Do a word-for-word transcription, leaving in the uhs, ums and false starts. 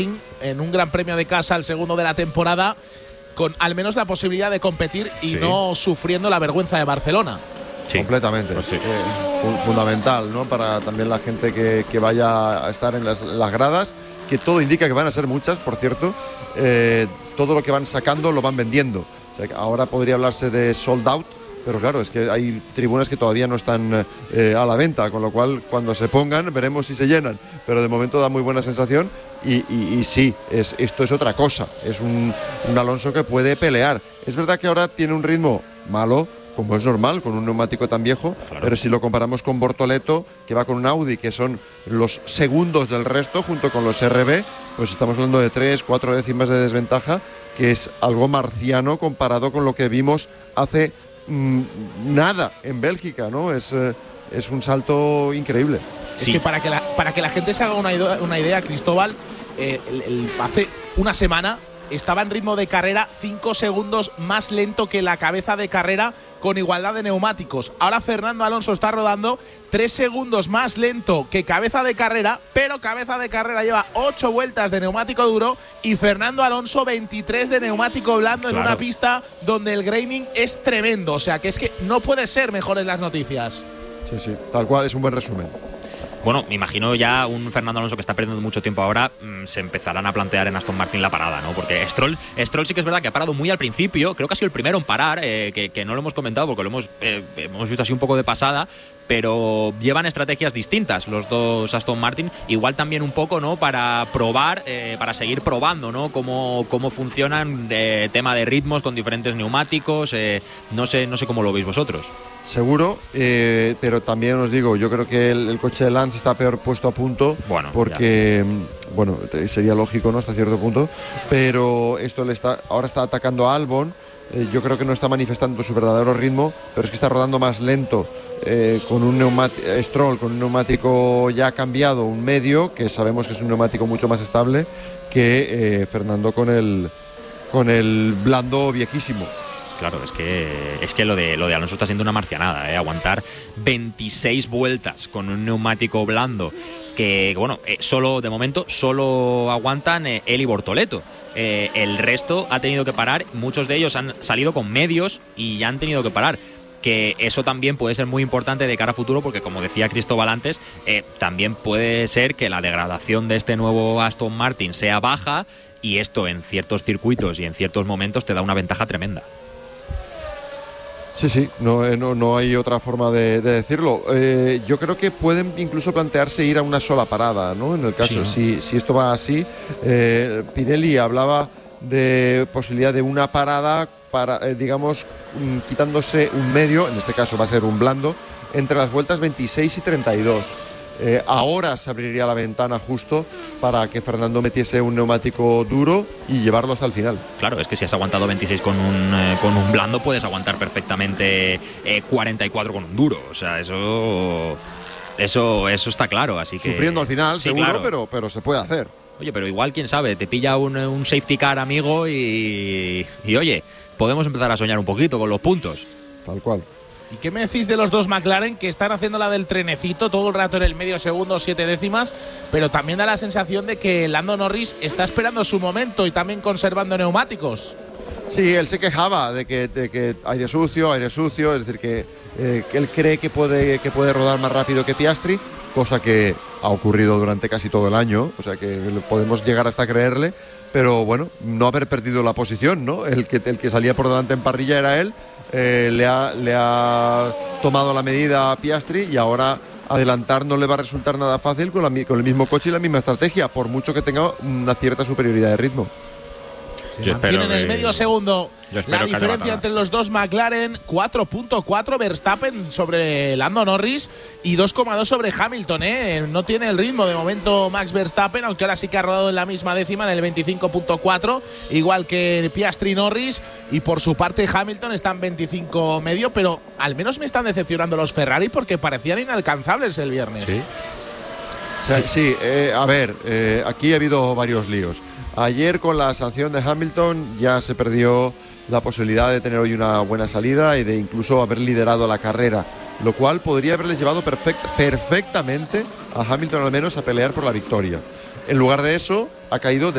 en un gran premio de casa, el segundo de la temporada, con al menos la posibilidad de competir y sí. no sufriendo la vergüenza de Barcelona. Sí. Completamente. Pues sí. eh, fundamental, ¿no? Para también la gente que, que vaya a estar en las, las gradas, que todo indica que van a ser muchas, por cierto. Eh, todo lo que van sacando lo van vendiendo. O sea, que ahora podría hablarse de sold out, pero claro, es que hay tribunas que todavía no están eh, a la venta, con lo cual cuando se pongan veremos si se llenan, pero de momento da muy buena sensación y, y, y sí, es, esto es otra cosa, es un, un Alonso que puede pelear. Es verdad que ahora tiene un ritmo malo, como es normal, con un neumático tan viejo, claro. Pero si lo comparamos con Bortoleto, que va con un Audi, que son los segundos del resto, junto con los R B, pues estamos hablando de tres, cuatro décimas de desventaja, que es algo marciano comparado con lo que vimos hace mmm, nada en Bélgica, ¿no? Es, eh, es un salto increíble. Es sí. que para que, la, para que la gente se haga una idea, una idea Cristóbal, eh, el, el, hace una semana estaba en ritmo de carrera cinco segundos más lento que la cabeza de carrera con igualdad de neumáticos. Ahora Fernando Alonso está rodando tres segundos más lento que cabeza de carrera, pero cabeza de carrera lleva ocho vueltas de neumático duro y Fernando Alonso veintitrés de neumático blando claro. en una pista donde el graining es tremendo. O sea que es que no puede ser mejores las noticias. Sí, sí, tal cual, es un buen resumen. Bueno, me imagino ya un Fernando Alonso que está perdiendo mucho tiempo ahora, mmm, se empezarán a plantear en Aston Martin la parada, ¿no? Porque Stroll, Stroll sí que es verdad que ha parado muy al principio, creo que ha sido el primero en parar, eh, que, que no lo hemos comentado porque lo hemos, eh, hemos visto así un poco de pasada, pero llevan estrategias distintas los dos Aston Martin, igual también un poco, ¿no? Para probar, eh, para seguir probando, ¿no? Cómo, cómo funcionan, eh, tema de ritmos con diferentes neumáticos, eh, no sé, no sé cómo lo veis vosotros. Seguro, eh, pero también os digo, yo creo que el, el coche de Lance está peor puesto a punto, bueno, porque, ya. bueno, sería lógico, ¿no? Hasta cierto punto, pero esto le está, ahora está atacando a Albon, eh, yo creo que no está manifestando su verdadero ritmo, pero es que está rodando más lento, eh, con un neumático, Stroll, con un neumático ya cambiado, un medio, que sabemos que es un neumático mucho más estable, que eh, Fernando con el, con el blando viejísimo. Claro, es que es que lo de lo de Alonso está siendo una marcianada, ¿eh? Aguantar veintiséis vueltas con un neumático blando que, bueno, eh, solo de momento solo aguantan eh, él y Bortoleto. Eh, el resto ha tenido que parar, muchos de ellos han salido con medios y ya han tenido que parar. Que eso también puede ser muy importante de cara a futuro porque, como decía Cristóbal antes, eh, también puede ser que la degradación de este nuevo Aston Martin sea baja y esto en ciertos circuitos y en ciertos momentos te da una ventaja tremenda. Sí, sí, no, no, no hay otra forma de, de decirlo. Eh, yo creo que pueden incluso plantearse ir a una sola parada, ¿no? En el caso, sí, si, si esto va así, eh, Pirelli hablaba de posibilidad de una parada para, eh, digamos, mm, quitándose un medio, en este caso va a ser un blando, entre las vueltas veintiséis y treinta y dos. Eh, ahora se abriría la ventana justo para que Fernando metiese un neumático duro y llevarlo hasta el final. Claro, es que si has aguantado veintiséis con un, eh, con un blando, puedes aguantar perfectamente eh, cuarenta y cuatro con un duro. O sea, eso eso eso está claro. Así que sufriendo al final, sí, seguro, claro. pero, pero se puede hacer. Oye, pero igual, quién sabe, te pilla un, un safety car, amigo, y, y oye, podemos empezar a soñar un poquito con los puntos. Tal cual. ¿Y qué me decís de los dos McLaren que están haciendo la del trenecito todo el rato en el medio segundo, siete décimas? Pero también da la sensación de que Lando Norris está esperando su momento y también conservando neumáticos. Sí, él se quejaba de que, de que aire sucio, aire sucio, es decir, que, eh, que él cree que puede, que puede rodar más rápido que Piastri, cosa que ha ocurrido durante casi todo el año, o sea que podemos llegar hasta creerle, pero bueno, no haber perdido la posición, ¿no? El que, el que salía por delante en parrilla era él. Eh, le, ha, le ha tomado la medida a Piastri y ahora adelantar no le va a resultar nada fácil con, la, con el mismo coche y la misma estrategia, por mucho que tenga una cierta superioridad de ritmo. Se Yo mantiene en el medio segundo la diferencia entre los dos McLaren, cuatro punto cuatro Verstappen sobre Lando Norris y dos coma dos sobre Hamilton. ¿eh? No tiene el ritmo de momento Max Verstappen, aunque ahora sí que ha rodado en la misma décima, en el veinticinco punto cuatro, igual que Piastri y Norris, y por su parte Hamilton está en veinticinco medio, pero al menos me están decepcionando los Ferrari porque parecían inalcanzables el viernes. Sí, o sea, sí eh, a ver, eh, aquí ha habido varios líos. Ayer con la sanción de Hamilton ya se perdió la posibilidad de tener hoy una buena salida y de incluso haber liderado la carrera, lo cual podría haberles llevado perfect, perfectamente a Hamilton al menos a pelear por la victoria. En lugar de eso, ha caído